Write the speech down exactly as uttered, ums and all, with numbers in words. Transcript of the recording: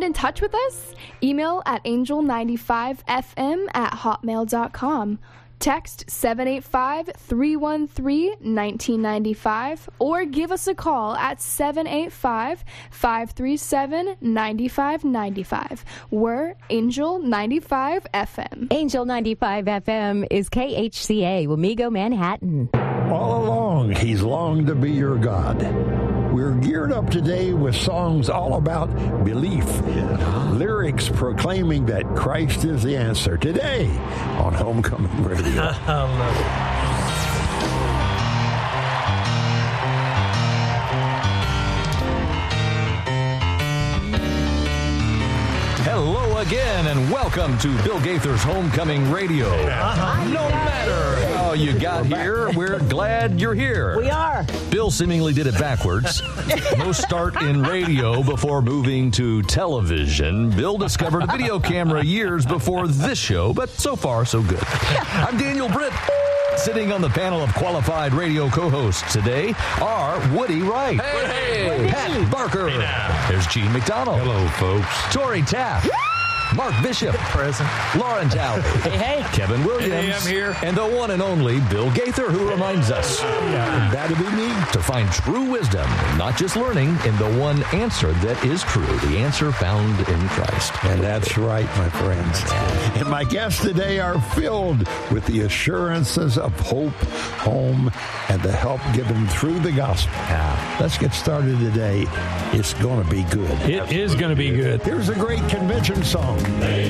in touch with us? Email at angel ninety-five f m at hotmail dot com. Text seven eight five, three one three, one nine nine five or give us a call at seven eight five, five three seven, nine five nine five. We're Angel ninety-five F M. Angel ninety-five F M is K H C A, Wamego, Manhattan. All along, he's longed to be your God. We're geared up today with songs all about belief, lyrics proclaiming that Christ is the answer. Today on Homecoming Radio. I love it. Hello again, and welcome to Bill Gaither's Homecoming Radio. Uh-huh. No matter how you got here, we're glad you're here. We are. Bill seemingly did it backwards. No start in radio before moving to television. Bill discovered a video camera years before this show, but so far, so good. I'm Daniel Britt. Sitting on the panel of qualified radio co-hosts today are Woody Wright. Hey, hey. Pat Barker. Hey, There's Gene McDonald. Hello, folks. Tori Taft. Mark Bishop. Present. Lauren Talley. Hey, hey. Kevin Williams. Hey, I'm here. And the one and only Bill Gaither, who reminds us That'd be me. to find true wisdom, not just learning, in the one answer that is true, the answer found in Christ. And that's right, my friends. And my guests today are filled with the assurances of hope, home, and the help given through the gospel. Yeah. Let's get started today. It's going to be good. It is going to be good. Here's a great convention song.